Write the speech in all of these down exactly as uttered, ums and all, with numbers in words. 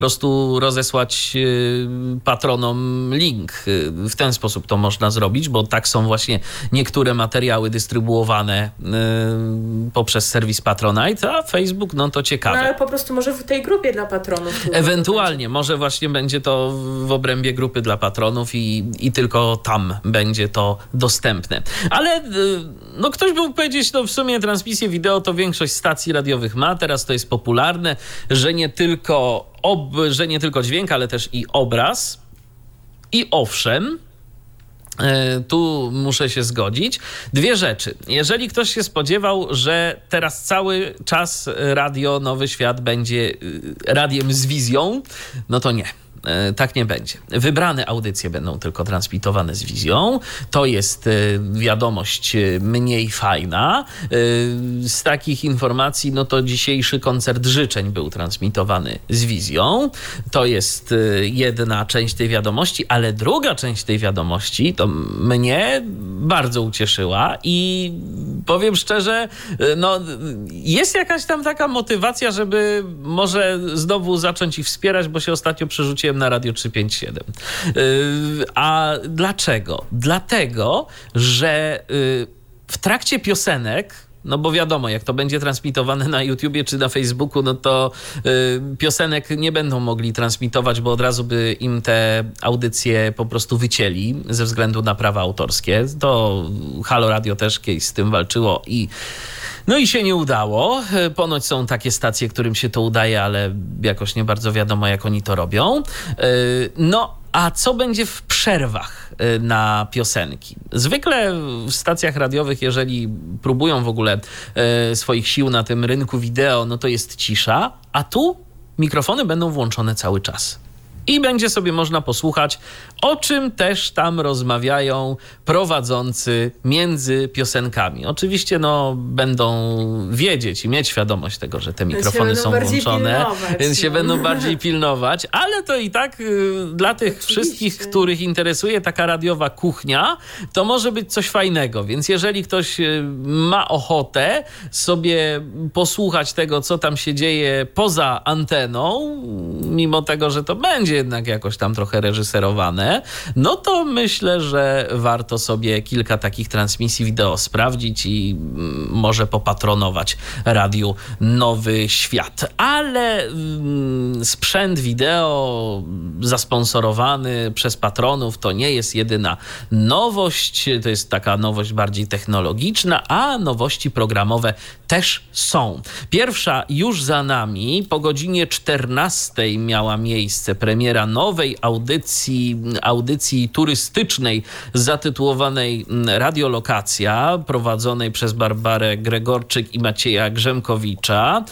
prostu rozesłać patronom link. W ten sposób to można zrobić, bo tak są właśnie niektóre materiały dystrybuowane poprzez serwis Patronite, a Facebook, no to ciekawe. No ale po prostu może w tej grupie dla patronów. Ewentualnie, może właśnie będzie to w obrębie grupy dla patronów i, i tylko tam będzie to dostępne. Ale no ktoś by mógł powiedzieć, no w sumie transmisję wideo to większość stacji radiowych ma, teraz to jest popularne, że nie tylko Ob, że nie tylko dźwięk, ale też i obraz. I owszem, tu muszę się zgodzić. Dwie rzeczy. Jeżeli ktoś się spodziewał, że teraz cały czas Radio Nowy Świat będzie radiem z wizją, no to nie. Tak nie będzie. Wybrane audycje będą tylko transmitowane z wizją. To jest wiadomość mniej fajna. Z takich informacji, no to dzisiejszy koncert życzeń był transmitowany z wizją. To jest jedna część tej wiadomości, ale druga część tej wiadomości to mnie bardzo ucieszyła i powiem szczerze, no jest jakaś tam taka motywacja, żeby może znowu zacząć ich wspierać, bo się ostatnio przerzuciłem na Radio trzysta pięćdziesiąt siedem. Yy, a dlaczego? Dlatego, że yy, w trakcie piosenek, no bo wiadomo, jak to będzie transmitowane na YouTubie czy na Facebooku, no to y, piosenek nie będą mogli transmitować, bo od razu by im te audycje po prostu wycięli ze względu na prawa autorskie. To Halo Radio też kiedyś z tym walczyło i no i się nie udało. Ponoć są takie stacje, którym się to udaje, ale jakoś nie bardzo wiadomo, jak oni to robią. No, a co będzie w przerwach na piosenki? Zwykle w stacjach radiowych, jeżeli próbują w ogóle swoich sił na tym rynku wideo, no to jest cisza, a tu mikrofony będą włączone cały czas. I będzie sobie można posłuchać, o czym też tam rozmawiają prowadzący między piosenkami. Oczywiście no, będą wiedzieć i mieć świadomość tego, że te mikrofony są włączone, więc się no. będą bardziej pilnować, ale to i tak y, dla tych Oczywiście. wszystkich, których interesuje taka radiowa kuchnia, to może być coś fajnego. Więc jeżeli ktoś y, ma ochotę sobie posłuchać tego, co tam się dzieje poza anteną, mimo tego, że to będzie jednak jakoś tam trochę reżyserowane, no to myślę, że warto sobie kilka takich transmisji wideo sprawdzić i może popatronować Radiu Nowy Świat. Ale mm, sprzęt wideo zasponsorowany przez patronów to nie jest jedyna nowość, to jest taka nowość bardziej technologiczna, a nowości programowe też są. Pierwsza już za nami, po godzinie czternastej miała miejsce premiera nowej audycji, audycji turystycznej zatytułowanej Radiolokacja, prowadzonej przez Barbarę Gregorczyk i Macieja Grzemkowicza.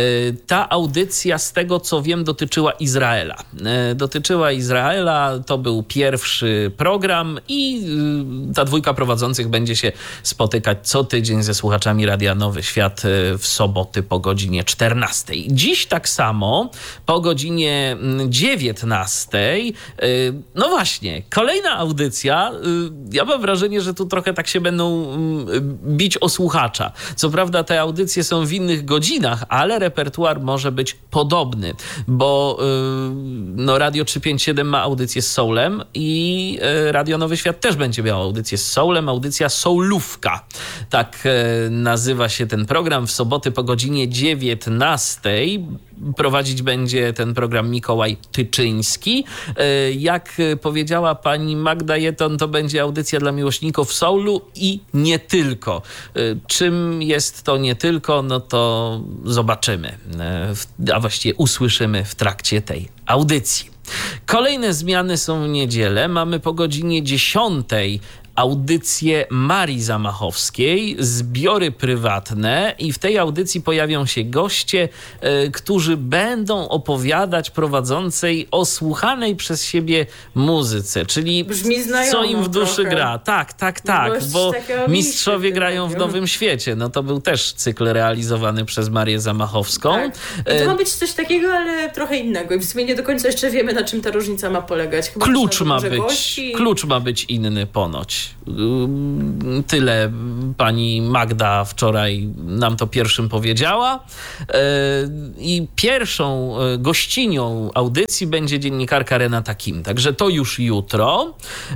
Ta audycja, z tego co wiem, dotyczyła Izraela. Dotyczyła Izraela, to był pierwszy program i ta dwójka prowadzących będzie się spotykać co tydzień ze słuchaczami Radia Nowy Świat w soboty po godzinie czternastej. Dziś tak samo po godzinie dziewiętnastej. No właśnie, kolejna audycja. Ja mam wrażenie, że tu trochę tak się będą bić o słuchacza. Co prawda te audycje są w innych godzinach, ale repertuar może być podobny, bo no, Radio trzysta pięćdziesiąt siedem ma audycję z soulem i Radio Nowy Świat też będzie miało audycję z soulem, audycja Soulówka. Tak nazywa się ten program. W soboty po godzinie dziewiętnastej prowadzić będzie ten program Mikołaj Tyczyński. Jak powiedziała pani Magda Jeton, to będzie audycja dla miłośników soulu i nie tylko. Czym jest to nie tylko, no to zobaczymy, a właściwie usłyszymy w trakcie tej audycji. Kolejne zmiany są w niedzielę. Mamy po godzinie dziesiątej audycję Marii Zamachowskiej, zbiory prywatne i w tej audycji pojawią się goście, y, którzy będą opowiadać prowadzącej o słuchanej przez siebie muzyce, czyli co im w duszy trochę gra. Tak, tak, tak, bo mistrzowie grają w Nowym Świecie. No to był też cykl realizowany przez Marię Zamachowską. Tak. I to ma być coś takiego, ale trochę innego i w sumie nie do końca jeszcze wiemy, na czym ta różnica ma polegać. Chyba klucz ma być, klucz ma być inny ponoć. Tyle pani Magda wczoraj nam to pierwszym powiedziała. I pierwszą gościnią audycji będzie dziennikarka Renata Kim. Także to już jutro.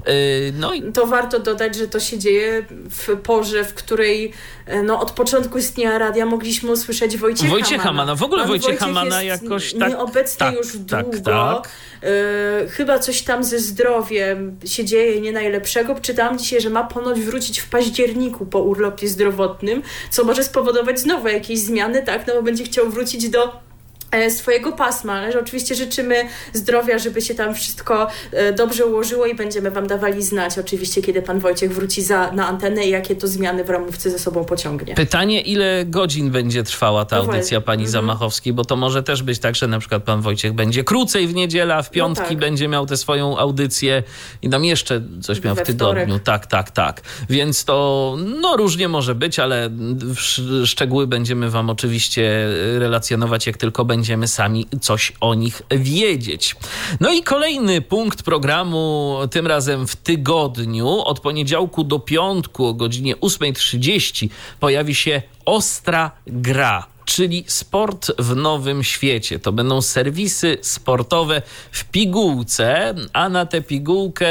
No i... To warto dodać, że to się dzieje w porze, w której no, od początku istnienia radia mogliśmy usłyszeć Wojciecha Wojciecha Mana. Mana. W ogóle Pan Wojciecha Wojciech Mana jest jakoś tak... nieobecny tak, już tak, długo. tak. Yy, chyba coś tam ze zdrowiem się dzieje nie najlepszego. Czytałam dzisiaj, że ma ponoć wrócić w październiku po urlopie zdrowotnym, co może spowodować znowu jakieś zmiany, tak? No bo będzie chciał wrócić do swojego pasma, ale oczywiście życzymy zdrowia, żeby się tam wszystko dobrze ułożyło i będziemy wam dawali znać oczywiście, kiedy pan Wojciech wróci za, na antenę i jakie to zmiany w ramówce ze sobą pociągnie. Pytanie, ile godzin będzie trwała ta no audycja pani mm-hmm. Zamachowskiej, bo to może też być tak, że na przykład pan Wojciech będzie krócej w niedzielę, a w piątki no tak. będzie miał tę swoją audycję i tam jeszcze coś miał We w tygodniu. Wtorek. Tak, tak, tak. Więc to no różnie może być, ale szczegóły będziemy wam oczywiście relacjonować, jak tylko będzie będziemy sami coś o nich wiedzieć. No i kolejny punkt programu, tym razem w tygodniu, od poniedziałku do piątku o godzinie ósma trzydzieści pojawi się Ostra Gra, czyli sport w nowym świecie. To będą serwisy sportowe w pigułce, a na tę pigułkę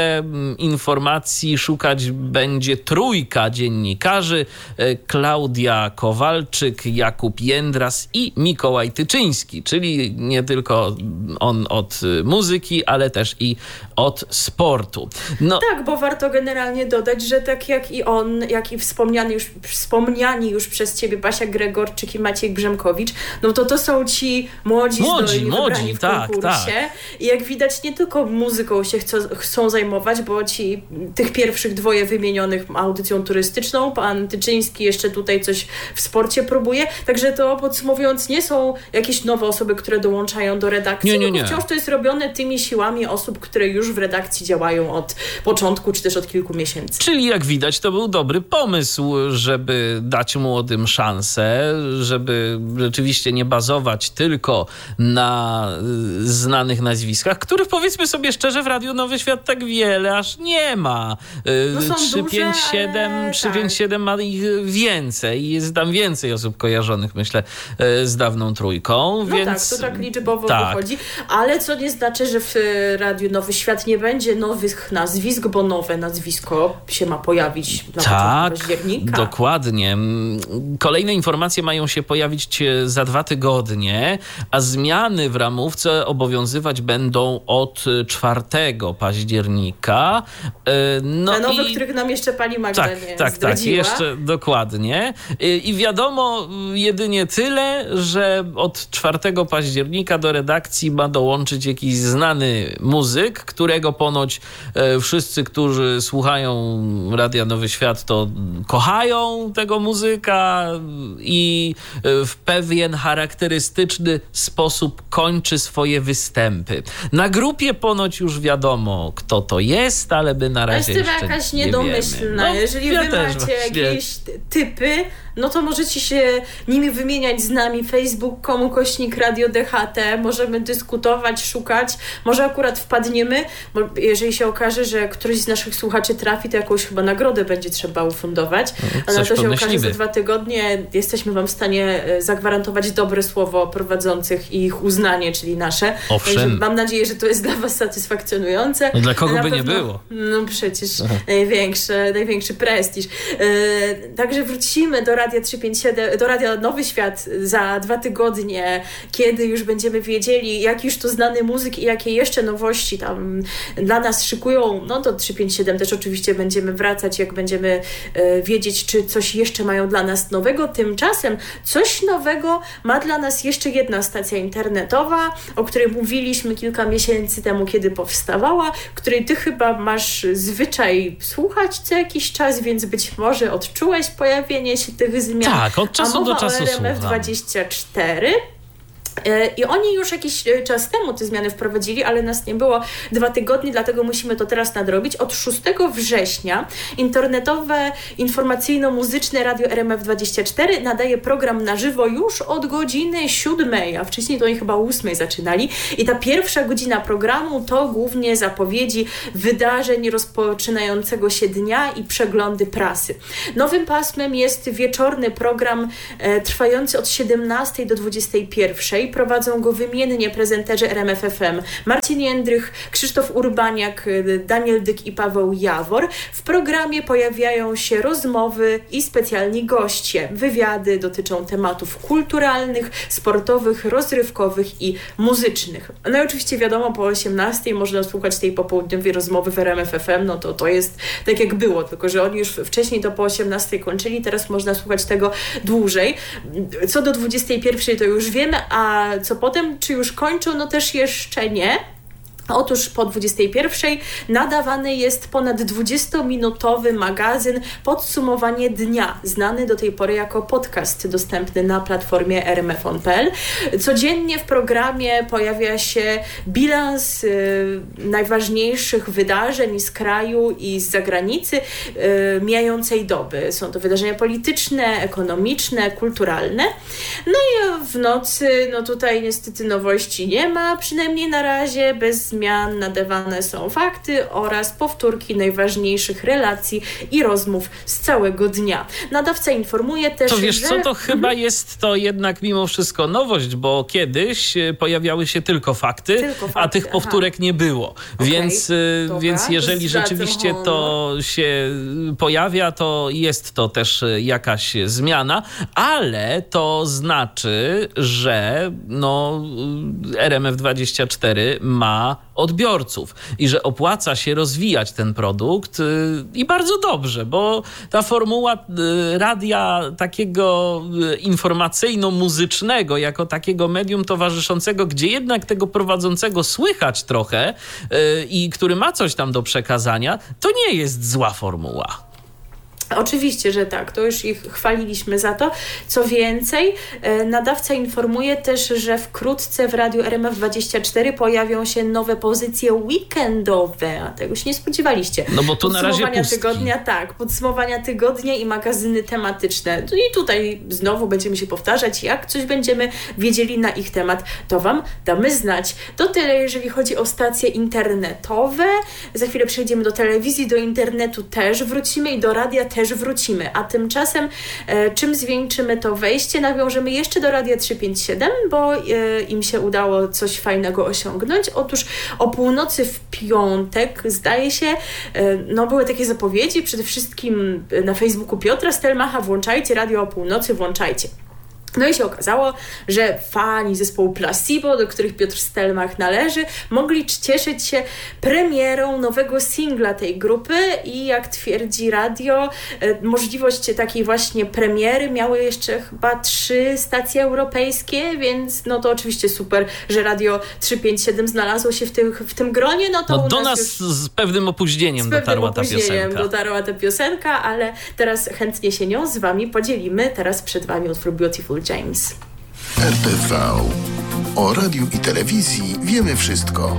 informacji szukać będzie trójka dziennikarzy: Klaudia Kowalczyk, Jakub Jędras i Mikołaj Tyczyński, czyli nie tylko on od muzyki, ale też i od sportu. No. Tak, bo warto generalnie dodać, że tak jak i on, jak i wspomniany już, wspomniani już przez ciebie Basia Gregorczyk i Maciej Brzemkowicz, no to to są ci młodzi, młodzi zdolni młodzi, wybrani w tak, konkursie. Tak. I jak widać, nie tylko muzyką się chcą, chcą zajmować, bo ci tych pierwszych dwoje wymienionych audycją turystyczną, pan Tyczyński jeszcze tutaj coś w sporcie próbuje, także to podsumowując, nie są jakieś nowe osoby, które dołączają do redakcji, nie, nie, nie. No wciąż to jest robione tymi siłami osób, które już w redakcji działają od początku, czy też od kilku miesięcy. Czyli jak widać, to był dobry pomysł, żeby dać młodym szansę, żeby rzeczywiście nie bazować tylko na y, znanych nazwiskach, których powiedzmy sobie szczerze w Radiu Nowy Świat tak wiele aż nie ma. Y, no trzy pięć siedem, trzy pięć siedem ma ich więcej. Jest tam więcej osób kojarzonych, myślę, y, z dawną trójką. No więc... tak, to tak liczbowo tak. wychodzi. Ale co nie znaczy, że w Radiu Nowy Świat nie będzie nowych nazwisk, bo nowe nazwisko się ma pojawić na tak, początku października. Dokładnie. Kolejne informacje mają się pojawić za dwa tygodnie, a zmiany w ramówce obowiązywać będą od czwartego października. No Te nowe, i... których nam jeszcze pani Magda tak, nie tak, zdradziła. Tak, jeszcze dokładnie. I wiadomo jedynie tyle, że od czwartego października do redakcji ma dołączyć jakiś znany muzyk, którego ponoć wszyscy, którzy słuchają Radia Nowy Świat, to kochają tego muzyka i w pewien charakterystyczny sposób kończy swoje występy. Na grupie ponoć już wiadomo, kto to jest, ale by na razie jeszcze jeszcze jakaś nie niedomyślna. No, Jeżeli ja wy macie właśnie. jakieś typy, no to możecie się nimi wymieniać z nami. Facebook, komu kośnik Radio D H T. Możemy dyskutować, szukać. Może akurat wpadniemy, bo jeżeli się okaże, że któryś z naszych słuchaczy trafi, to jakąś chyba nagrodę będzie trzeba ufundować. No, a na to się okaże pomyślimy. za dwa tygodnie. Jesteśmy wam w stanie zagwarantować dobre słowo prowadzących i ich uznanie, czyli nasze. Owszem. Mam nadzieję, że to jest dla was satysfakcjonujące. No dla kogo by pewno, nie było? No przecież największy, największy prestiż. Yy, także wrócimy do Radia trzysta pięćdziesiąt siedem, do Radia Nowy Świat za dwa tygodnie, kiedy już będziemy wiedzieli, jaki już to znany muzyk i jakie jeszcze nowości tam dla nas szykują. No do trzysta pięćdziesiąt siedem też oczywiście będziemy wracać, jak będziemy yy, wiedzieć, czy coś jeszcze mają dla nas nowego. Tymczasem coś nowego ma dla nas jeszcze jedna stacja internetowa, o której mówiliśmy kilka miesięcy temu, kiedy powstawała, której ty chyba masz zwyczaj słuchać co jakiś czas, więc być może odczułeś pojawienie się tych zmian. Tak, od czasu A mowa do czasu o R M F słucham. dwadzieścia cztery. I oni już jakiś czas temu te zmiany wprowadzili, ale nas nie było dwa tygodnie, dlatego musimy to teraz nadrobić. Od szóstego września internetowe, informacyjno-muzyczne Radio R M F dwadzieścia cztery nadaje program na żywo już od godziny siódmej, a wcześniej to oni chyba o ósmej zaczynali. I ta pierwsza godzina programu to głównie zapowiedzi wydarzeń rozpoczynającego się dnia i przeglądy prasy. Nowym pasmem jest wieczorny program e, trwający od siedemnastej do dwudziestej pierwszej. Prowadzą go wymiennie prezenterzy R M F F M Marcin Jędrych, Krzysztof Urbaniak, Daniel Dyk i Paweł Jawor. W programie pojawiają się rozmowy i specjalni goście. Wywiady dotyczą tematów kulturalnych, sportowych, rozrywkowych i muzycznych. No i oczywiście wiadomo, po osiemnastej można słuchać tej popołudniowej rozmowy w R M F F M, no to to jest tak jak było, tylko że oni już wcześniej to po osiemnastej kończyli, teraz można słuchać tego dłużej. Co do dwudziestej pierwszej to już wiemy, a co potem, czy już kończą, no też jeszcze nie. Otóż po dwudziestej pierwszej nadawany jest ponad dwudziestominutowy magazyn Podsumowanie dnia, znany do tej pory jako podcast, dostępny na platformie r m f on kropka p l. Codziennie w programie pojawia się bilans y, najważniejszych wydarzeń z kraju i z zagranicy y, mijającej doby. Są to wydarzenia polityczne, ekonomiczne, kulturalne. No i w nocy, no tutaj niestety nowości nie ma, przynajmniej na razie, bez zmian nadawane są fakty oraz powtórki najważniejszych relacji i rozmów z całego dnia. Nadawca informuje też, to wiesz że... co, to chyba mhm. jest to jednak mimo wszystko nowość, bo kiedyś pojawiały się tylko fakty, tylko fakty a tych powtórek aha. nie było. Okay. Więc, więc jeżeli rzeczywiście to się pojawia, to jest to też jakaś zmiana, ale to znaczy, że no, R M F dwadzieścia cztery ma odbiorców i że opłaca się rozwijać ten produkt i bardzo dobrze, bo ta formuła radia takiego informacyjno-muzycznego jako takiego medium towarzyszącego, gdzie jednak tego prowadzącego słychać trochę i który ma coś tam do przekazania, to nie jest zła formuła. Oczywiście, że tak. To już ich chwaliliśmy za to. Co więcej, nadawca informuje też, że wkrótce w Radiu R M F dwadzieścia cztery pojawią się nowe pozycje weekendowe. A tego się nie spodziewaliście. No bo tu na razie pustki. Tygodnia, tak. Podsumowania tygodnia i magazyny tematyczne. I tutaj znowu będziemy się powtarzać. Jak coś będziemy wiedzieli na ich temat, to wam damy znać. To tyle, jeżeli chodzi o stacje internetowe. Za chwilę przejdziemy do telewizji, do internetu też wrócimy i do radia też wrócimy. A tymczasem e, czym zwieńczymy to wejście? Nawiążemy jeszcze do Radia trzysta pięćdziesiąt siedem, bo e, im się udało coś fajnego osiągnąć. Otóż o północy w piątek, zdaje się, e, no były takie zapowiedzi, przede wszystkim na Facebooku Piotra Stelmacha, włączajcie radio o północy, włączajcie. No i się okazało, że fani zespołu Placebo, do których Piotr Stelmach należy, mogli cieszyć się premierą nowego singla tej grupy i jak twierdzi radio, możliwość takiej właśnie premiery miały jeszcze chyba trzy stacje europejskie, więc no to oczywiście super, że Radio trzysta pięćdziesiąt siedem znalazło się w tym, w tym gronie. No to no u do nas, nas z pewnym opóźnieniem z dotarła pewnym ta piosenka. dotarła ta piosenka, ale teraz chętnie się nią z wami podzielimy. Teraz przed wami utwór Beautiful James. R T V. O radiu i telewizji wiemy wszystko.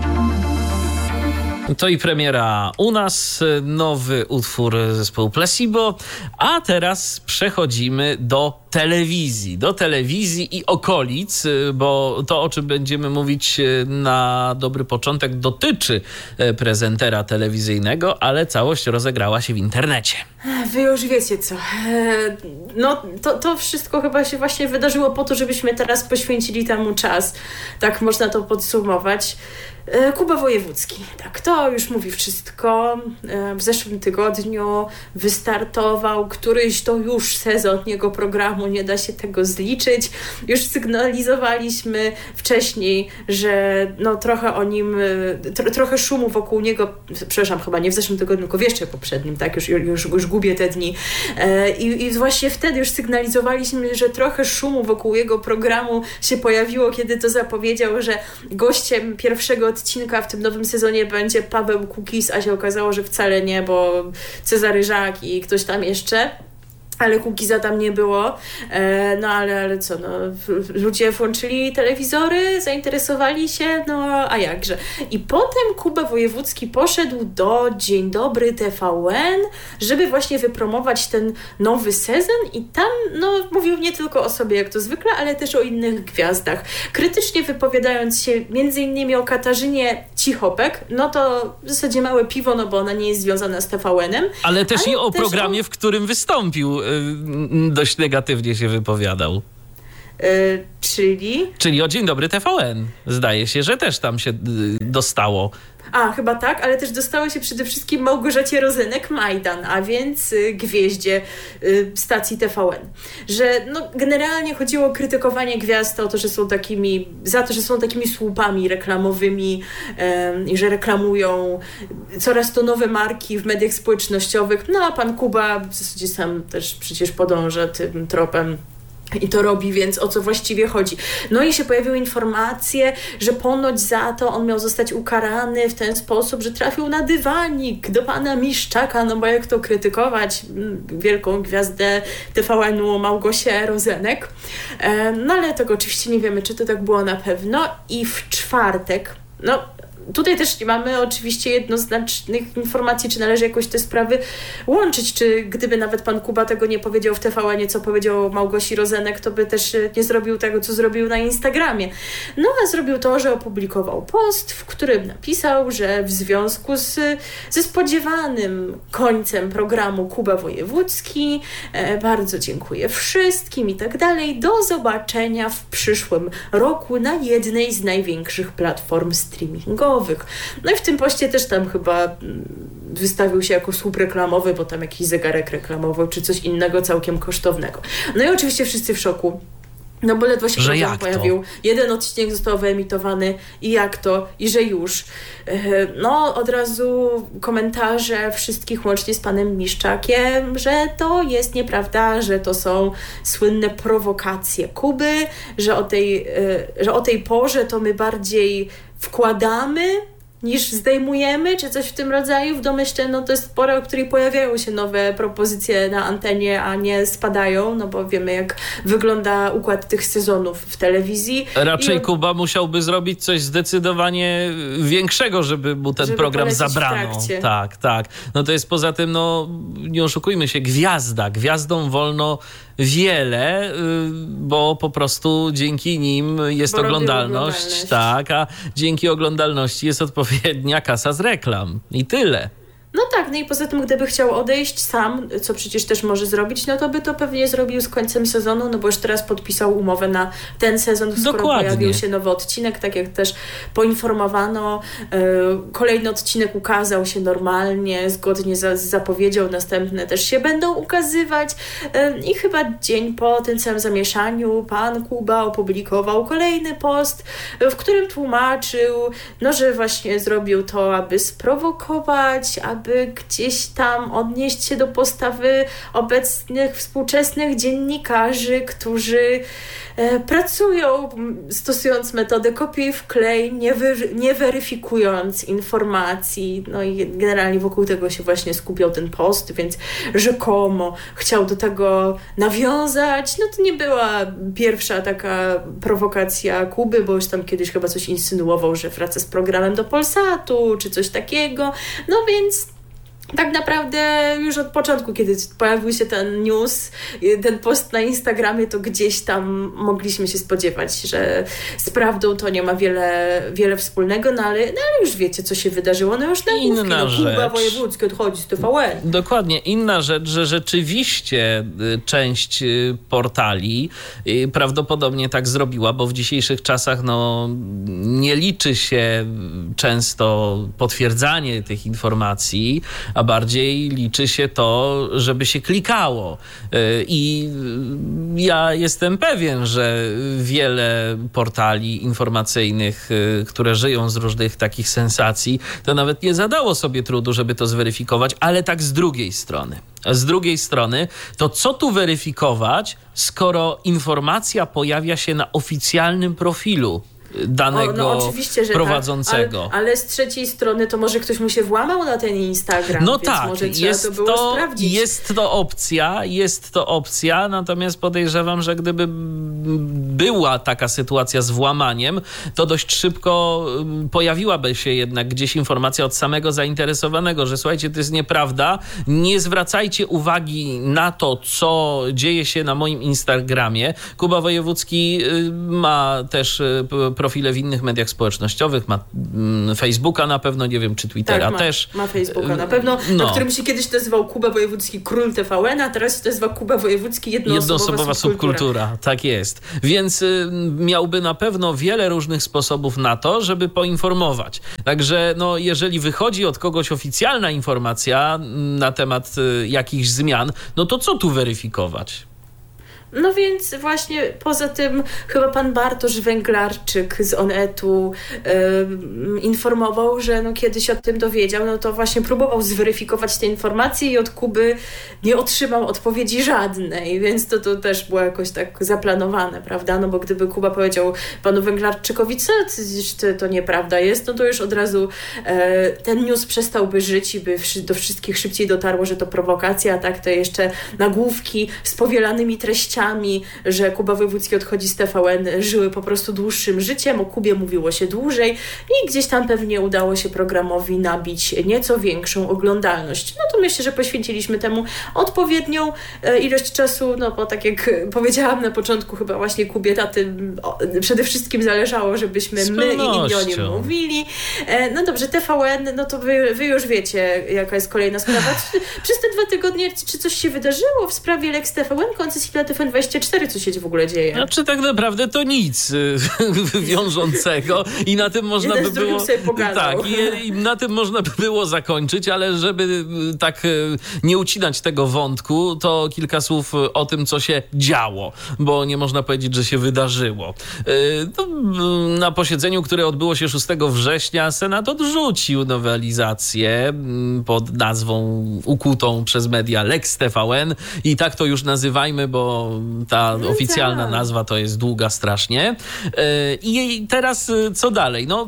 To i premiera u nas, nowy utwór zespołu Placebo, a teraz przechodzimy do telewizji, do telewizji i okolic, bo to, o czym będziemy mówić na dobry początek, dotyczy prezentera telewizyjnego, ale całość rozegrała się w internecie. Wy już wiecie co. No to, to wszystko chyba się właśnie wydarzyło po to, żebyśmy teraz poświęcili temu czas. Tak można to podsumować. Kuba Wojewódzki. Tak, to już mówi wszystko. W zeszłym tygodniu wystartował któryś to już sezon jego programu, nie da się tego zliczyć. Już sygnalizowaliśmy wcześniej, że no trochę o nim, tro, trochę szumu wokół niego, przepraszam, chyba nie w zeszłym tygodniu, tylko w jeszcze poprzednim, tak, już, już, już gubię te dni. I, i właśnie wtedy już sygnalizowaliśmy, że trochę szumu wokół jego programu się pojawiło, kiedy to zapowiedział, że gościem pierwszego odcinka w tym nowym sezonie będzie Paweł Kukiz, a się okazało, że wcale nie, bo Cezary Żak i ktoś tam jeszcze. ale Kukiza tam nie było, e, no ale, ale co, no, ludzie włączyli telewizory, zainteresowali się, no a jakże. I potem Kuba Wojewódzki poszedł do Dzień Dobry T V N, żeby właśnie wypromować ten nowy sezon i tam, no, mówił nie tylko o sobie, jak to zwykle, ale też o innych gwiazdach. Krytycznie wypowiadając się między innymi o Katarzynie Cichopek, no to w zasadzie małe piwo, no bo ona nie jest związana z T V N-em. Ale też ale i o też programie, o... w którym wystąpił. Dość negatywnie się wypowiadał. Yy, czyli? Czyli o Dzień Dobry T V N. Zdaje się, że też tam się y, dostało. A, chyba tak, ale też dostało się przede wszystkim Małgorzacie Rozenek-Majdan, a więc y, gwieździe y, stacji T V N. Że no, generalnie chodziło o krytykowanie gwiazd, o to, że są takimi, za to, że są takimi słupami reklamowymi y, i że reklamują coraz to nowe marki w mediach społecznościowych. No a pan Kuba w zasadzie sam też przecież podąża tym tropem. I to robi, więc o co właściwie chodzi? No i się pojawiły informacje, że ponoć za to on miał zostać ukarany w ten sposób, że trafił na dywanik do pana Miszczaka, no bo jak to krytykować wielką gwiazdę T V N-u Małgosię Rozenek. No ale tego oczywiście nie wiemy, czy to tak było na pewno. I w czwartek, no tutaj też nie mamy oczywiście jednoznacznych informacji, czy należy jakoś te sprawy łączyć, czy gdyby nawet pan Kuba tego nie powiedział w T V N-ie, co powiedział Małgosi Rozenek, to by też nie zrobił tego, co zrobił na Instagramie. No a zrobił to, że opublikował post, w którym napisał, że w związku z, ze spodziewanym końcem programu Kuba Wojewódzki e, bardzo dziękuję wszystkim i tak dalej. Do zobaczenia w przyszłym roku na jednej z największych platform streamingowych. No i w tym poście też tam chyba wystawił się jako słup reklamowy, bo tam jakiś zegarek reklamowy, czy coś innego całkiem kosztownego. No i oczywiście wszyscy w szoku. No bo ledwo się program pojawił. To? Jeden odcinek został wyemitowany i jak to? I że już. No od razu komentarze wszystkich łącznie z panem Miszczakiem, że to jest nieprawda, że to są słynne prowokacje Kuby, że o tej, że o tej porze to my bardziej wkładamy niż zdejmujemy, czy coś w tym rodzaju. W domyśle, no to jest pora, w której pojawiają się nowe propozycje na antenie, a nie spadają, no bo wiemy, jak wygląda układ tych sezonów w telewizji. Raczej on... Kuba musiałby zrobić coś zdecydowanie większego, żeby mu ten żeby program zabrano. Tak, tak. No to jest poza tym, no nie oszukujmy się, gwiazda. Gwiazdom wolno wiele, bo po prostu dzięki nim jest oglądalność, oglądalność, tak, a dzięki oglądalności jest odpowiednia kasa z reklam i tyle. No tak, no i poza tym, gdyby chciał odejść sam, co przecież też może zrobić, no to by to pewnie zrobił z końcem sezonu, no bo już teraz podpisał umowę na ten sezon, skoro Dokładnie. Pojawił się nowy odcinek, tak jak też poinformowano. Yy, kolejny odcinek ukazał się normalnie, zgodnie z zapowiedzią, następne też się będą ukazywać yy, i chyba dzień po tym całym zamieszaniu pan Kuba opublikował kolejny post, w którym tłumaczył, no że właśnie zrobił to, aby sprowokować, aby aby gdzieś tam odnieść się do postawy obecnych, współczesnych dziennikarzy, którzy e, pracują stosując metodę kopiuj wklej, nie, wy, nie weryfikując informacji. No i generalnie wokół tego się właśnie skupiał ten post, więc rzekomo chciał do tego nawiązać. No to nie była pierwsza taka prowokacja Kuby, bo już tam kiedyś chyba coś insynuował, że wraca z programem do Polsatu, czy coś takiego. No więc tak naprawdę już od początku, kiedy pojawił się ten news, ten post na Instagramie, to gdzieś tam mogliśmy się spodziewać, że z prawdą to nie ma wiele, wiele wspólnego, no ale, no ale już wiecie, co się wydarzyło. No już na główki, no Kuba Wojewódzki odchodzi z T V N. Dokładnie. Inna rzecz, że rzeczywiście część portali prawdopodobnie tak zrobiła, bo w dzisiejszych czasach no, nie liczy się często potwierdzanie tych informacji, a bardziej liczy się to, żeby się klikało. I ja jestem pewien, że wiele portali informacyjnych, które żyją z różnych takich sensacji, to nawet nie zadało sobie trudu, żeby to zweryfikować, ale tak z drugiej strony. Z drugiej strony, to co tu weryfikować, skoro informacja pojawia się na oficjalnym profilu danego o, no, oczywiście, że prowadzącego. Tak, ale, ale z trzeciej strony to może ktoś mu się włamał na ten Instagram, no więc tak, może trzeba jest to było to, sprawdzić. Jest to opcja, jest to opcja, natomiast podejrzewam, że gdyby była taka sytuacja z włamaniem, to dość szybko pojawiłaby się jednak gdzieś informacja od samego zainteresowanego, że słuchajcie, to jest nieprawda, nie zwracajcie uwagi na to, co dzieje się na moim Instagramie. Kuba Wojewódzki ma też profile w innych mediach społecznościowych, ma Facebooka na pewno, nie wiem, czy Twittera tak, ma, też. ma Facebooka na pewno, no. na którym się kiedyś nazywał Kuba Wojewódzki Król T V N, a teraz się nazywa Kuba Wojewódzki Jednoosobowa, Jednoosobowa subkultura. subkultura. Tak jest. Więc y, miałby na pewno wiele różnych sposobów na to, żeby poinformować. Także no, jeżeli wychodzi od kogoś oficjalna informacja na temat y, jakichś zmian, no to co tu weryfikować? No więc właśnie poza tym chyba pan Bartosz Węglarczyk z Onetu yy, informował, że no kiedyś o tym dowiedział, no to właśnie próbował zweryfikować te informacje i od Kuby nie otrzymał odpowiedzi żadnej, więc to, to też było jakoś tak zaplanowane, prawda? No bo gdyby Kuba powiedział panu Węglarczykowi, co to, to nieprawda jest, no to już od razu yy, ten news przestałby żyć i by do wszystkich szybciej dotarło, że to prowokacja, a tak to jeszcze nagłówki z powielanymi treściami, że Kuba Wojewódzki odchodzi z T V N, żyły po prostu dłuższym życiem, o Kubie mówiło się dłużej i gdzieś tam pewnie udało się programowi nabić nieco większą oglądalność. No to myślę, że poświęciliśmy temu odpowiednią ilość czasu, no bo tak jak powiedziałam na początku, chyba właśnie Kubie taty przede wszystkim zależało, żebyśmy my i inni o nim mówili. No dobrze, T V N, no to wy, wy już wiecie, jaka jest kolejna sprawa. Przez te dwa tygodnie czy coś się wydarzyło w sprawie Lex T V N, koncesji dla T V N dwadzieścia cztery, co się w ogóle dzieje? Znaczy tak naprawdę to nic wiążącego i na tym można by było tak, i, i na tym można by było zakończyć, ale żeby tak nie ucinać tego wątku, to kilka słów o tym, co się działo, bo nie można powiedzieć, że się wydarzyło. To na posiedzeniu, które odbyło się szóstego września, Senat odrzucił nowelizację pod nazwą ukutą przez media Lex T V N i tak to już nazywajmy, bo ta no oficjalna tak. nazwa to jest długa strasznie. I teraz co dalej? No,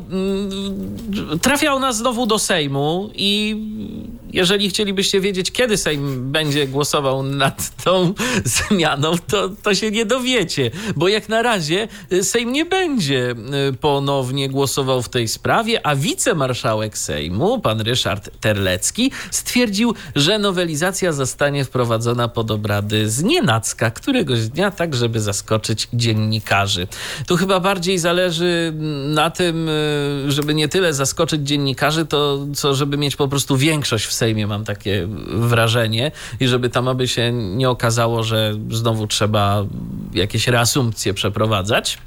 trafia ona znowu do Sejmu i jeżeli chcielibyście wiedzieć, kiedy Sejm będzie głosował nad tą zmianą, to, to się nie dowiecie, bo jak na razie Sejm nie będzie ponownie głosował w tej sprawie, a wicemarszałek Sejmu, pan Ryszard Terlecki, stwierdził, że nowelizacja zostanie wprowadzona pod obrady znienacka któregoś dnia, tak żeby zaskoczyć dziennikarzy. Tu chyba bardziej zależy na tym, żeby nie tyle zaskoczyć dziennikarzy, to co żeby mieć po prostu większość w Sejmie, mam takie wrażenie, i żeby tam aby się nie okazało, że znowu trzeba jakieś reasumpcje przeprowadzać.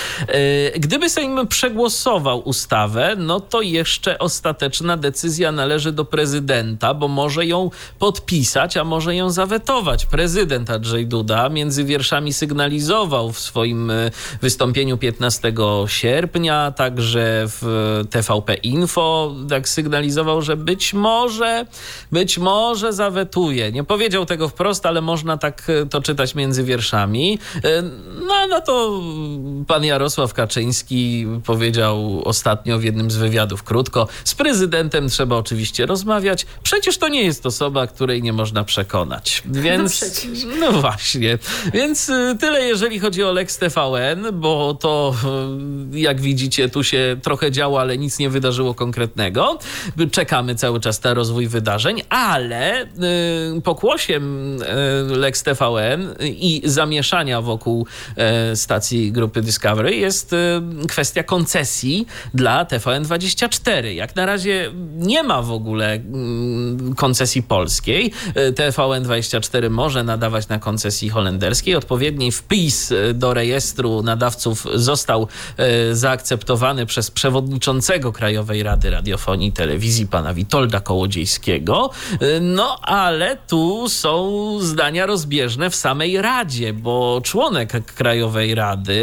Gdyby Sejm przegłosował ustawę, no to jeszcze ostateczna decyzja należy do prezydenta, bo może ją podpisać, a może ją zawetować. Prezydent Andrzej Duda między wierszami sygnalizował w swoim wystąpieniu piętnastego sierpnia, także w T V P Info, tak sygnalizował, że być może, być może zawetuje. Nie powiedział tego wprost, ale można tak to czytać między wierszami. No, no to pan Jarosław Kaczyński powiedział ostatnio w jednym z wywiadów krótko: z prezydentem trzeba oczywiście rozmawiać, przecież to nie jest osoba, której nie można przekonać. Więc no, no właśnie, więc tyle jeżeli chodzi o Lex T V N, bo to jak widzicie tu się trochę działo, ale nic nie wydarzyło konkretnego. Czekamy cały czas na rozwój wydarzeń, ale y, pokłosiem y, Lex T V N i zamieszania wokół y, stacji grupy Discovery jest y, kwestia koncesji dla T V N dwadzieścia cztery. Jak na razie nie ma w ogóle y, koncesji polskiej. Y, T V N dwadzieścia cztery może nadawać na koncesji holenderskiej. Odpowiedni wpis do rejestru nadawców został y, zaakceptowany przez przewodniczącego Krajowej Rady Radiofonii i Telewizji, pana Witolda Kołodziejskiego. Y, no ale tu są zdania rozbieżne w samej Radzie, bo członek Krajowej Rady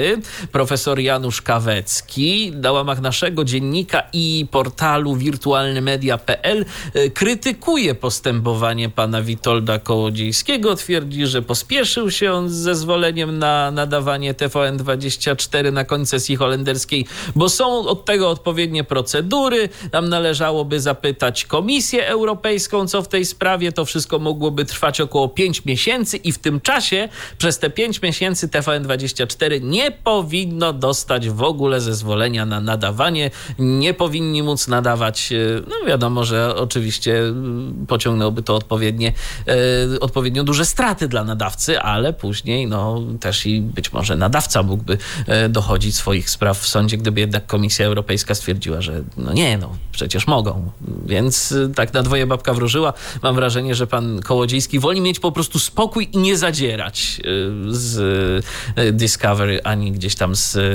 profesor Janusz Kawecki. Na łamach naszego dziennika i portalu wirtualnymedia kropka p l krytykuje postępowanie pana Witolda Kołodziejskiego. Twierdzi, że pospieszył się on z zezwoleniem na nadawanie T V N dwadzieścia cztery na koncesji holenderskiej, bo są od tego odpowiednie procedury. Tam należałoby zapytać Komisję Europejską, co w tej sprawie. To wszystko mogłoby trwać około pięć miesięcy i w tym czasie przez te pięć miesięcy T V N dwadzieścia cztery nie powinno dostać w ogóle zezwolenia na nadawanie. Nie powinni móc nadawać, no wiadomo, że oczywiście pociągnęłoby to odpowiednie, e, odpowiednio duże straty dla nadawcy, ale później no też i być może nadawca mógłby e, dochodzić swoich spraw w sądzie, gdyby jednak Komisja Europejska stwierdziła, że no nie, no przecież mogą. Więc e, tak na dwoje babka wróżyła. Mam wrażenie, że pan Kołodziejski woli mieć po prostu spokój i nie zadzierać e, z e, Discovery, ani gdzieś tam z e,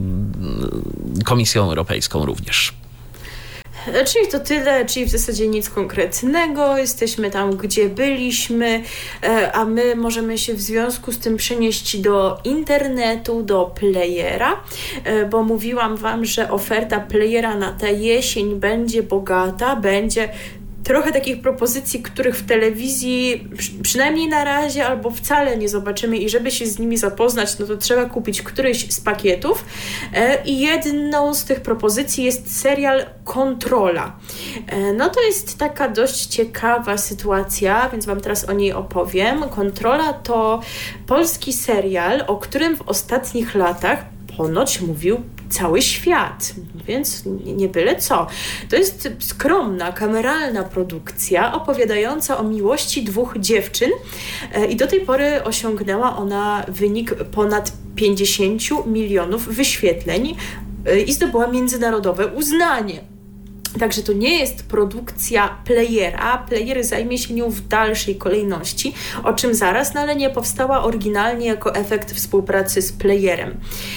Komisją Europejską również. Czyli to tyle, czyli w zasadzie nic konkretnego, jesteśmy tam, gdzie byliśmy, a my możemy się w związku z tym przenieść do internetu, do playera, bo mówiłam wam, że oferta playera na tę jesień będzie bogata, będzie trochę takich propozycji, których w telewizji przynajmniej na razie albo wcale nie zobaczymy i żeby się z nimi zapoznać, no to trzeba kupić któryś z pakietów i jedną z tych propozycji jest serial Kontrola. No to jest taka dość ciekawa sytuacja, więc wam teraz o niej opowiem. Kontrola to polski serial, o którym w ostatnich latach ponoć mówił cały świat, więc nie byle co. To jest skromna, kameralna produkcja opowiadająca o miłości dwóch dziewczyn i do tej pory osiągnęła ona wynik ponad pięćdziesiąt milionów wyświetleń i zdobyła międzynarodowe uznanie. Także to nie jest produkcja playera. Player zajmie się nią w dalszej kolejności, o czym zaraz, no ale nie powstała oryginalnie jako efekt współpracy z playerem.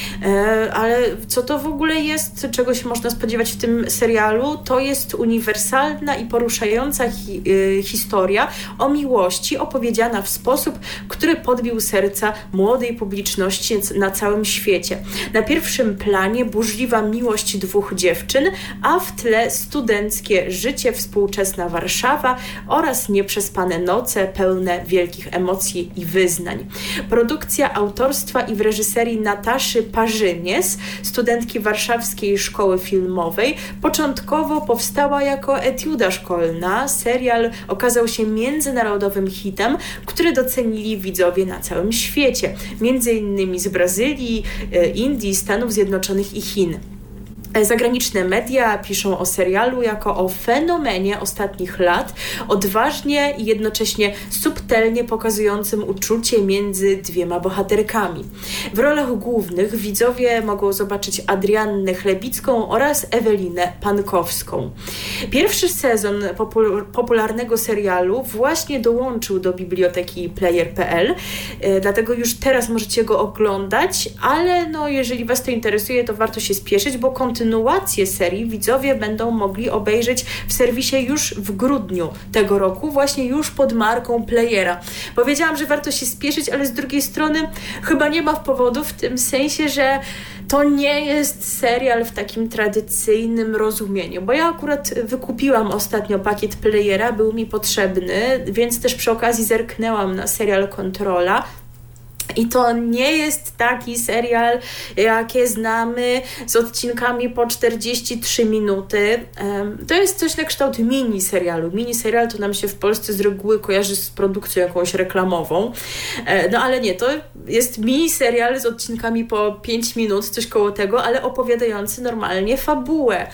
E, ale co to w ogóle jest, czego się można spodziewać w tym serialu? To jest uniwersalna i poruszająca hi, y, historia o miłości opowiedziana w sposób, który podbił serca młodej publiczności na całym świecie. Na pierwszym planie burzliwa miłość dwóch dziewczyn, a w tle studenckie życie, współczesna Warszawa oraz nieprzespane noce pełne wielkich emocji i wyznań. Produkcja autorstwa i w reżyserii Nataszy Parzymies, studentki Warszawskiej Szkoły Filmowej, początkowo powstała jako etiuda szkolna. Serial okazał się międzynarodowym hitem, który docenili widzowie na całym świecie, między innymi z Brazylii, Indii, Stanów Zjednoczonych i Chin. Zagraniczne media piszą o serialu jako o fenomenie ostatnich lat, odważnie i jednocześnie subtelnie pokazującym uczucie między dwiema bohaterkami. W rolach głównych widzowie mogą zobaczyć Adriannę Chlebicką oraz Ewelinę Pankowską. Pierwszy sezon popul- popularnego serialu właśnie dołączył do biblioteki player kropka p l, dlatego już teraz możecie go oglądać, ale no, jeżeli was to interesuje, to warto się spieszyć, bo kontynuacja Kontynuację serii widzowie będą mogli obejrzeć w serwisie już w grudniu tego roku, właśnie już pod marką Playera. Powiedziałam, że warto się spieszyć, ale z drugiej strony chyba nie ma powodu, w tym sensie, że to nie jest serial w takim tradycyjnym rozumieniu, bo ja akurat wykupiłam ostatnio pakiet Playera, był mi potrzebny, więc też przy okazji zerknęłam na serial Kontrola. I to nie jest taki serial, jakie znamy, z odcinkami po czterdzieści trzy minuty. To jest coś na kształt mini serialu. Mini serial to nam się w Polsce z reguły kojarzy z produkcją jakąś reklamową. No ale nie, to jest mini serial z odcinkami po pięć minut, coś koło tego, ale opowiadający normalnie fabułę.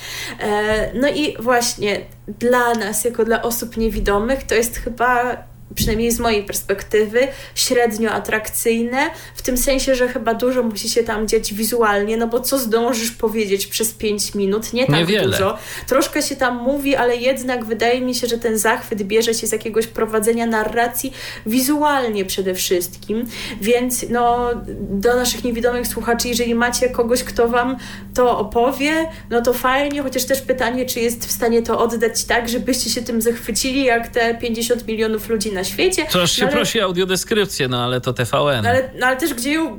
No i właśnie dla nas, jako dla osób niewidomych, to jest chyba, przynajmniej z mojej perspektywy, średnio atrakcyjne, w tym sensie, że chyba dużo musi się tam dziać wizualnie, no bo co zdążysz powiedzieć przez pięć minut? Nie tak Niewiele. Dużo. Troszkę się tam mówi, ale jednak wydaje mi się, że ten zachwyt bierze się z jakiegoś prowadzenia narracji wizualnie przede wszystkim, więc no do naszych niewidomych słuchaczy, jeżeli macie kogoś, kto wam to opowie, no to fajnie, chociaż też pytanie, czy jest w stanie to oddać tak, żebyście się tym zachwycili, jak te pięćdziesiąt milionów ludzi na świecie. To aż się no, ale, prosi o audiodeskrypcję, no ale to T V N. No ale, no ale też gdzie ją, czy,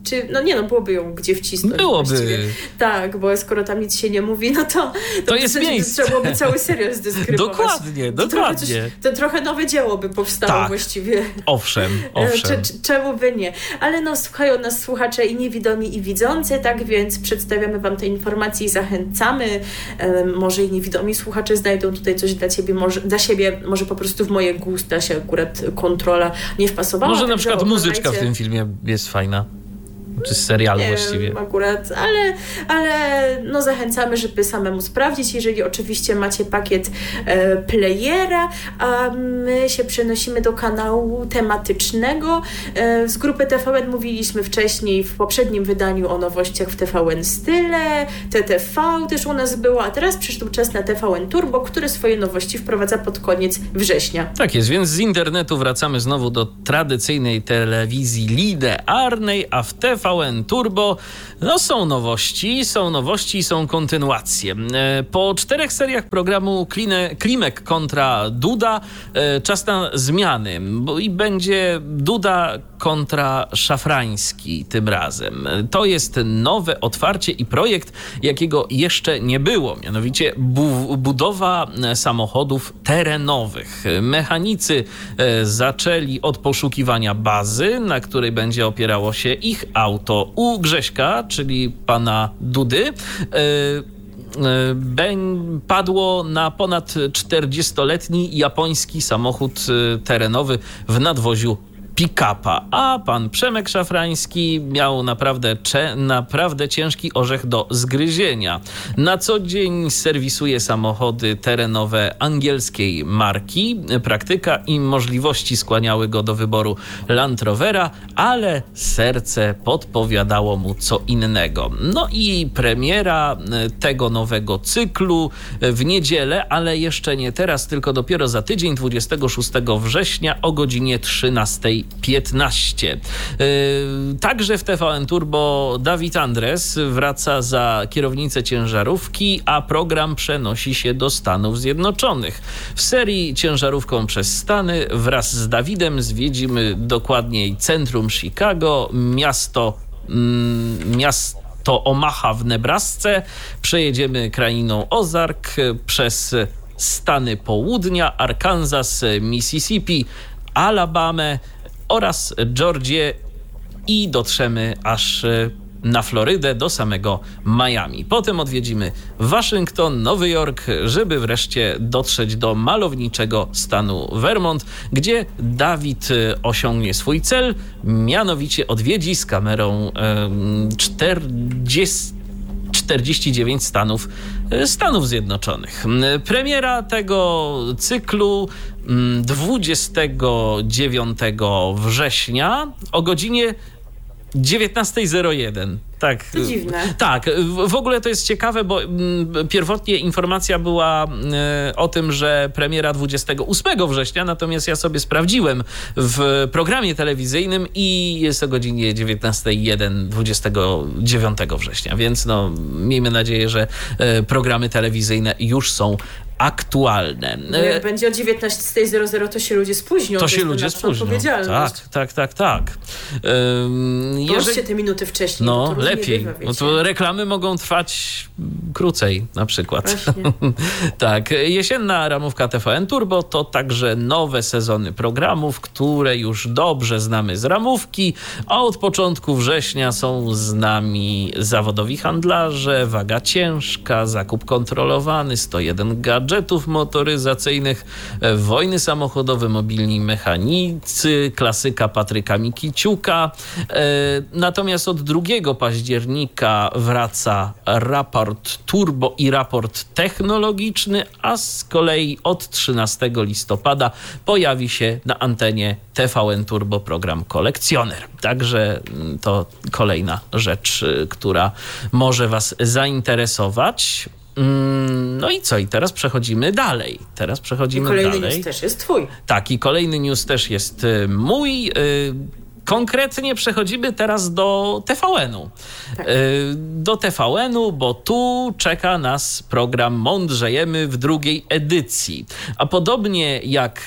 czy, no nie no, byłoby ją gdzie wcisnąć. Byłoby. Właściwie. Tak, bo skoro tam nic się nie mówi, no to... To, to jest myślę, miejsce. Trzeba byłoby cały serial zdeskrybować. Dokładnie, to dokładnie. Trochę coś, to trochę nowe dzieło by powstało tak. właściwie. Owszem, owszem. Cze, czemu by nie? Ale no słuchają nas słuchacze i niewidomi, i widzący, tak więc przedstawiamy wam te informacje i zachęcamy. E, może i niewidomi słuchacze znajdą tutaj coś dla ciebie, może, dla siebie, może po prostu w moje gusta się akurat kontrola nie wpasowała. Może na przykład oglądajcie. muzyczka w tym filmie jest fajna. Czy z serialu nie właściwie. Wiem, akurat, ale, ale no zachęcamy, żeby samemu sprawdzić, jeżeli oczywiście macie pakiet e, playera, a my się przenosimy do kanału tematycznego. E, z grupy T V N mówiliśmy wcześniej w poprzednim wydaniu o nowościach w T V N Style, T T V też u nas było, a teraz przyszedł czas na T V N Turbo, który swoje nowości wprowadza pod koniec września. Tak jest, więc z internetu wracamy znowu do tradycyjnej telewizji linearnej, a w T V N Turbo no są nowości, są nowości, są kontynuacje. Po czterech seriach programu Kline, Klimek kontra Duda czas na zmiany, bo i będzie Duda kontra Szafrański tym razem. To jest nowe otwarcie i projekt, jakiego jeszcze nie było, mianowicie bu- budowa samochodów terenowych. Mechanicy zaczęli od poszukiwania bazy, na której będzie opierało się ich auto u Grześka, czyli pana Dudy. Padło na ponad czterdziestoletni japoński samochód terenowy w nadwoziu pick-upa, a pan Przemek Szafrański miał naprawdę, cze- naprawdę ciężki orzech do zgryzienia. Na co dzień serwisuje samochody terenowe angielskiej marki. Praktyka i możliwości skłaniały go do wyboru Land Rovera, ale serce podpowiadało mu co innego. No i premiera tego nowego cyklu w niedzielę, ale jeszcze nie teraz, tylko dopiero za tydzień, dwudziestego szóstego września o godzinie trzynastej piętnaście. Yy, także w T V N Turbo Dawid Andres wraca za kierownicę ciężarówki, a program przenosi się do Stanów Zjednoczonych. W serii Ciężarówką przez Stany wraz z Dawidem zwiedzimy dokładniej centrum Chicago, miasto, mm, miasto to Omaha w Nebrasce. Przejedziemy krainą Ozark przez Stany Południa, Arkansas, Mississippi, Alabamę oraz Georgię i dotrzemy aż na Florydę do samego Miami. Potem odwiedzimy Waszyngton, Nowy Jork, żeby wreszcie dotrzeć do malowniczego stanu Vermont, gdzie Dawid osiągnie swój cel, mianowicie odwiedzi z kamerą czterdzieści dziewięć stanów Stanów Zjednoczonych. Premiera tego cyklu dwudziestego dziewiątego września o godzinie dziewiętnasta zero jeden. Tak. To dziwne. Tak. W ogóle to jest ciekawe, bo pierwotnie informacja była o tym, że premiera dwudziestego ósmego września, natomiast ja sobie sprawdziłem w programie telewizyjnym i jest o godzinie dziewiętnasta zero jeden dwudziestego dziewiątego września, więc no miejmy nadzieję, że programy telewizyjne już są aktualne. No jak będzie o dziewiętnasta zero zero, to się ludzie spóźnią. To, to się ludzie spóźnią. Tak, tak, tak, tak. Um, Jeżeli... te minuty wcześniej. No, to lepiej. Bywa, no to reklamy mogą trwać krócej na przykład. Tak. Jesienna ramówka T V N Turbo to także nowe sezony programów, które już dobrze znamy z ramówki, a od początku września są z nami zawodowi handlarze, waga ciężka, zakup kontrolowany, sto jeden gadżetów motoryzacyjnych, wojny samochodowe, mobilni mechanicy, klasyka Patryka Mikiciuka. Natomiast od drugiego października wraca raport turbo i raport technologiczny, a z kolei od trzynastego listopada pojawi się na antenie T V N Turbo program Kolekcjoner. Także to kolejna rzecz, która może Was zainteresować. No i co? I teraz przechodzimy dalej. Teraz przechodzimy I kolejny dalej. news też jest twój. Tak, i kolejny news też jest mój. Konkretnie przechodzimy teraz do T V N-u. Tak. Do T V N-u, bo tu czeka nas program Mądrzejemy w drugiej edycji. A podobnie jak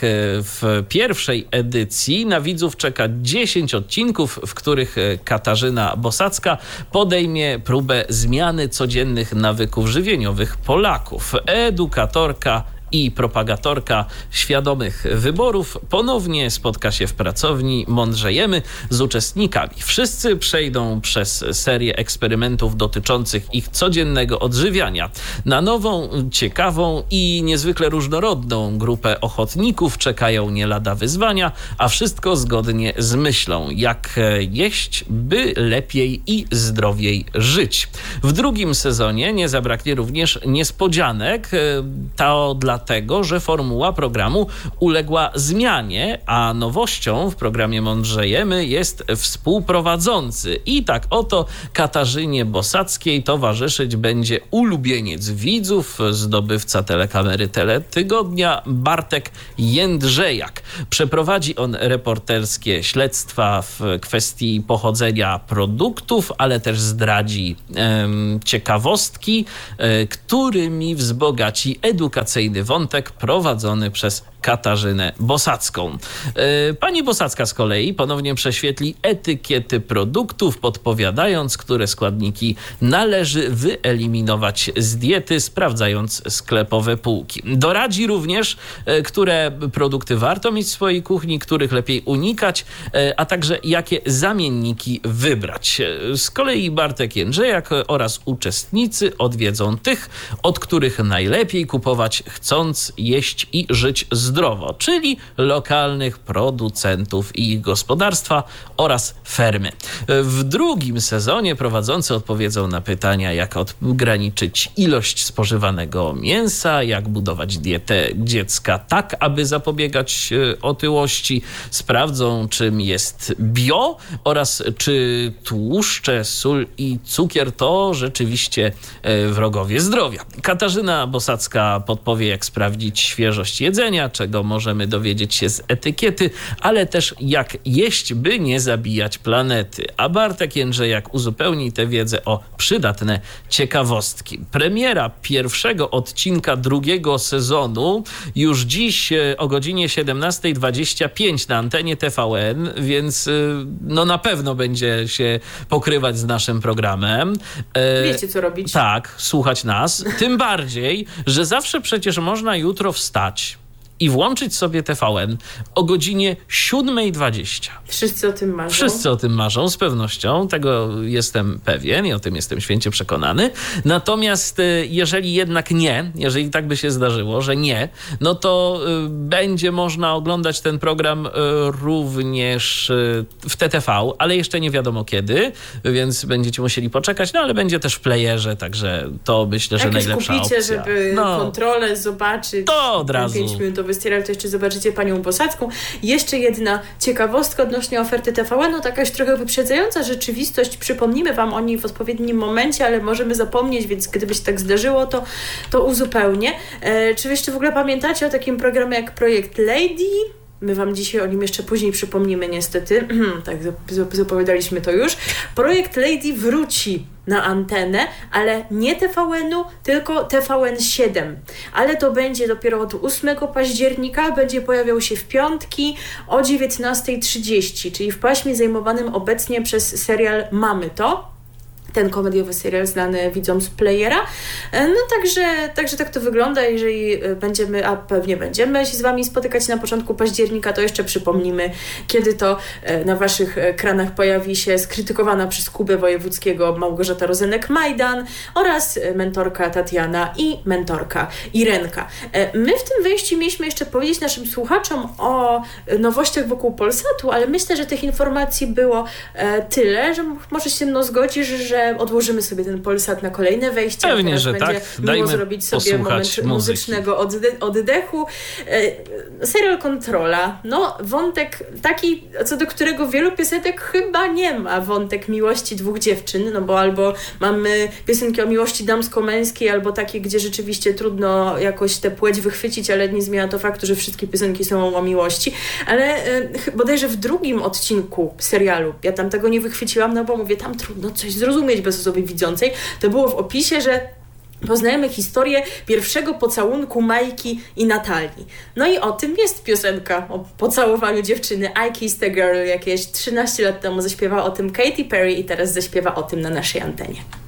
w pierwszej edycji na widzów czeka dziesięć odcinków, w których Katarzyna Bosacka podejmie próbę zmiany codziennych nawyków żywieniowych Polaków. Edukatorka i propagatorka świadomych wyborów ponownie spotka się w pracowni Mądrzejemy z uczestnikami. Wszyscy przejdą przez serię eksperymentów dotyczących ich codziennego odżywiania. Na nową, ciekawą i niezwykle różnorodną grupę ochotników czekają nie lada wyzwania, a wszystko zgodnie z myślą, jak jeść, by lepiej i zdrowiej żyć. W drugim sezonie nie zabraknie również niespodzianek. To dla Dlatego, że formuła programu uległa zmianie, a nowością w programie Mądrzejemy jest współprowadzący. I tak oto Katarzynie Bosackiej towarzyszyć będzie ulubieniec widzów, zdobywca telekamery Teletygodnia Bartek Jędrzejak. Przeprowadzi on reporterskie śledztwa w kwestii pochodzenia produktów, ale też zdradzi em, ciekawostki, e, którymi wzbogaci edukacyjny wątek prowadzony przez Katarzynę Bosacką. Pani Bosacka z kolei ponownie prześwietli etykiety produktów, podpowiadając, które składniki należy wyeliminować z diety, sprawdzając sklepowe półki. Doradzi również, które produkty warto mieć w swojej kuchni, których lepiej unikać, a także jakie zamienniki wybrać. Z kolei Bartek Jędrzejak oraz uczestnicy odwiedzą tych, od których najlepiej kupować, chcąc jeść i żyć zdrowo. zdrowo, czyli lokalnych producentów i ich gospodarstwa oraz fermy. W drugim sezonie prowadzący odpowiedzą na pytania, jak ograniczyć ilość spożywanego mięsa, jak budować dietę dziecka tak, aby zapobiegać otyłości, sprawdzą, czym jest bio oraz czy tłuszcze, sól i cukier to rzeczywiście wrogowie zdrowia. Katarzyna Bosacka podpowie, jak sprawdzić świeżość jedzenia, czego możemy dowiedzieć się z etykiety, ale też jak jeść, by nie zabijać planety. A Bartek Jędrzejak uzupełni tę wiedzę o przydatne ciekawostki. Premiera pierwszego odcinka drugiego sezonu już dziś o godzinie siedemnasta dwadzieścia pięć na antenie T V N, więc no na pewno będzie się pokrywać z naszym programem. Wiecie, co robić. Tak, słuchać nas. Tym bardziej, że zawsze przecież można jutro wstać i włączyć sobie T V N o godzinie siódma dwadzieścia. Wszyscy o tym marzą. Wszyscy o tym marzą, z pewnością. Tego jestem pewien i o tym jestem święcie przekonany. Natomiast jeżeli jednak nie, jeżeli tak by się zdarzyło, że nie, no to y, będzie można oglądać ten program y, również y, w T T V, ale jeszcze nie wiadomo kiedy, więc będziecie musieli poczekać, no ale będzie też w playerze, także to myślę, że jak najlepsza kupicie, opcja. żeby no, kontrolę zobaczyć, to od razu. pięciominutowy serial, to jeszcze zobaczycie panią Bosacką. Jeszcze jedna ciekawostka odnośnie oferty T V N-u, taka już trochę wyprzedzająca rzeczywistość. Przypomnimy wam o niej w odpowiednim momencie, ale możemy zapomnieć, więc gdyby się tak zdarzyło, to, to uzupełnię. E, czy jeszcze w ogóle pamiętacie o takim programie jak Projekt Lady? My wam dzisiaj o nim jeszcze później przypomnimy niestety. Tak, zapowiadaliśmy to już. Projekt Lady wróci na antenę, ale nie T V N-u, tylko T V N siedem. Ale to będzie dopiero od ósmego października, będzie pojawiał się w piątki o dziewiętnasta trzydzieści, czyli w paśmie zajmowanym obecnie przez serial Mamy to. Ten komediowy serial znany widzom z Playera. No także, także tak to wygląda. Jeżeli będziemy, a pewnie będziemy się z wami spotykać na początku października, to jeszcze przypomnimy, kiedy to na waszych ekranach pojawi się skrytykowana przez Kubę Wojewódzkiego Małgorzata Rozenek-Majdan oraz mentorka Tatiana i mentorka Irenka. My w tym wejściu mieliśmy jeszcze powiedzieć naszym słuchaczom o nowościach wokół Polsatu, ale myślę, że tych informacji było tyle, że może się mną zgodzisz, że że odłożymy sobie ten Polsat na kolejne wejście. Pewnie, że będzie tak. miło Dajmy zrobić sobie moment muzyki. muzycznego odde- oddechu. E, serial Kontrola. No, wątek taki, co do którego wielu piosenek chyba nie ma. Wątek miłości dwóch dziewczyn, no bo albo mamy piosenki o miłości damsko-męskiej, albo takie, gdzie rzeczywiście trudno jakoś tę płeć wychwycić, ale nie zmienia to faktu, że wszystkie piosenki są o miłości. Ale e, bodajże w drugim odcinku serialu, ja tam tego nie wychwyciłam, no bo mówię, tam trudno coś zrozumieć bez osoby widzącej. To było w opisie, że poznajemy historię pierwszego pocałunku Majki i Natalii. No i o tym jest piosenka, o pocałowaniu dziewczyny. I Kissed a Girl jakieś trzynaście lat temu zaśpiewała o tym Katy Perry i teraz zaśpiewa o tym na naszej antenie.